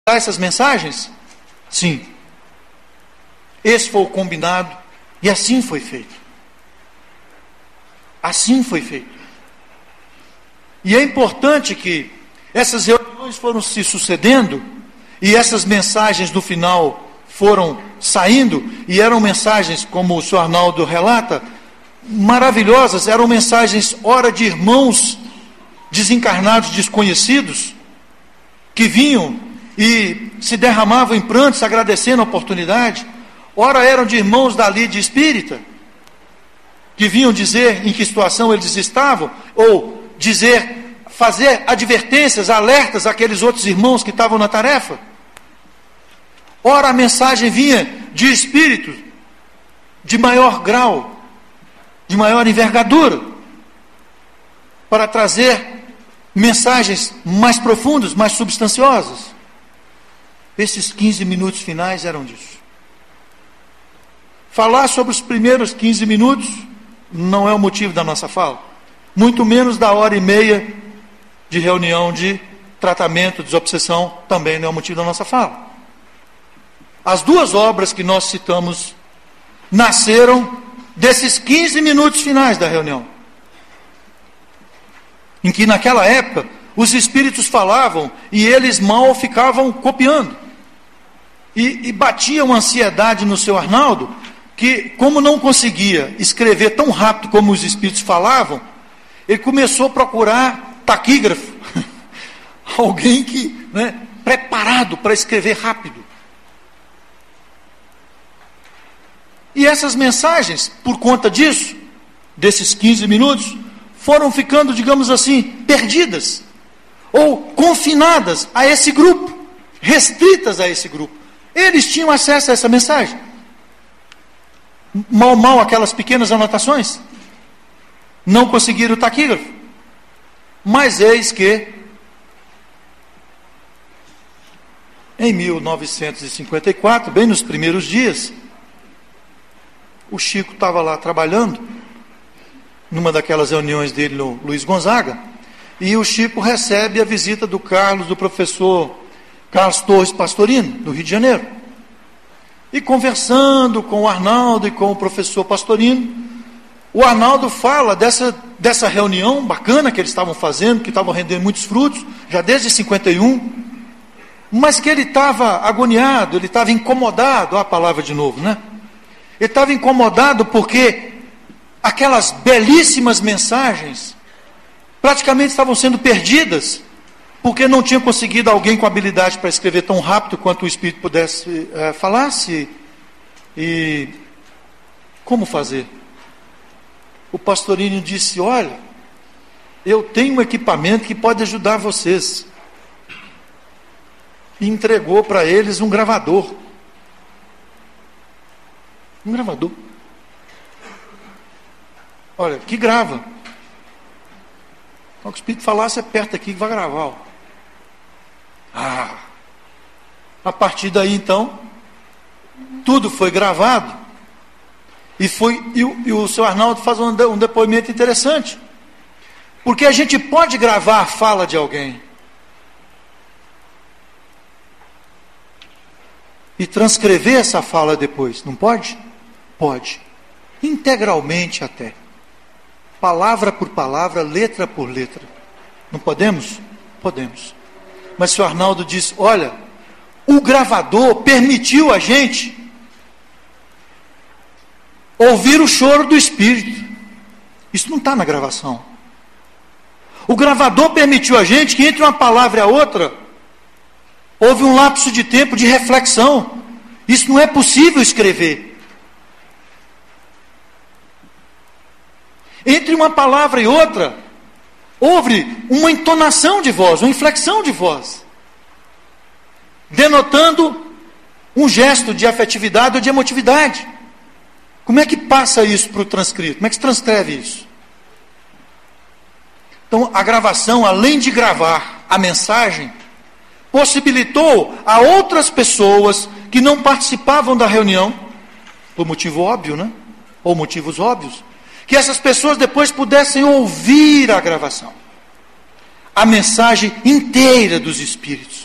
essas mensagens? Sim. Esse foi o combinado e assim foi feito. Assim foi feito. E é importante que essas reuniões foram se sucedendo e essas mensagens no final foram saindo, e eram mensagens, como o senhor Arnaldo relata, maravilhosas. Eram mensagens, ora de irmãos desencarnados, desconhecidos, que vinham e se derramavam em prantos, agradecendo a oportunidade. Ora eram de irmãos da lide espírita, que vinham dizer em que situação eles estavam, ou fazer advertências, alertas àqueles outros irmãos que estavam na tarefa. Ora a mensagem vinha de espíritos de maior grau, de maior envergadura, para trazer mensagens mais profundas, mais substanciosas. Esses 15 minutos finais eram disso. Falar sobre os primeiros 15 minutos não é o motivo da nossa fala, muito menos da hora e meia de reunião de tratamento, desobsessão, também não é o motivo da nossa fala. As duas obras que nós citamos nasceram desses 15 minutos finais da reunião, em que naquela época os espíritos falavam e eles mal ficavam copiando, e batia uma ansiedade no seu Arnaldo, que como não conseguia escrever tão rápido como os espíritos falavam, ele começou a procurar taquígrafo, alguém que, preparado para escrever rápido. E essas mensagens, por conta disso, desses 15 minutos, foram ficando, digamos assim, perdidas, ou confinadas a esse grupo, restritas a esse grupo. Eles tinham acesso a essa mensagem. Mal aquelas pequenas anotações. Não conseguiram o taquígrafo. Mas eis que, em 1954, bem nos primeiros dias, o Chico estava lá trabalhando, numa daquelas reuniões dele no Luiz Gonzaga, e o Chico recebe a visita do professor Carlos Torres Pastorino, do Rio de Janeiro. E conversando com o Arnaldo e com o professor Pastorino, o Arnaldo fala dessa reunião bacana que eles estavam fazendo, que estavam rendendo muitos frutos, já desde 51, mas que ele estava agoniado, ele estava incomodado, a palavra de novo, Ele estava incomodado porque aquelas belíssimas mensagens praticamente estavam sendo perdidas, porque não tinha conseguido alguém com habilidade para escrever tão rápido quanto o Espírito pudesse falasse. E como fazer? O Pastorino disse: olha, eu tenho um equipamento que pode ajudar vocês. E entregou para eles um gravador. Um gravador. Olha, que grava. Então, o Espírito falasse, aperta aqui que vai gravar. Ó. A partir daí, então, tudo foi gravado. E o seu Arnaldo faz um depoimento interessante. Porque a gente pode gravar a fala de alguém e transcrever essa fala depois, não pode? Pode. Integralmente até. Palavra por palavra, letra por letra. Não podemos? Podemos. Mas o senhor Arnaldo diz: olha, o gravador permitiu a gente ouvir o choro do Espírito. Isso não está na gravação. O gravador permitiu a gente que entre uma palavra e a outra houve um lapso de tempo de reflexão. Isso não é possível escrever. Entre uma palavra e outra, houve uma entonação de voz, uma inflexão de voz, denotando um gesto de afetividade ou de emotividade. Como é que passa isso para o transcrito? Como é que se transcreve isso? Então, a gravação, além de gravar a mensagem, possibilitou a outras pessoas que não participavam da reunião, por motivo óbvio, ou motivos óbvios, que essas pessoas depois pudessem ouvir a gravação, a mensagem inteira dos Espíritos.